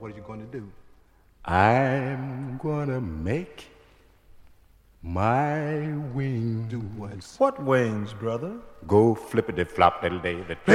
What are you going to do? I'm gonna make my wings. Do what? What wings, brother? Go flippity flop little David.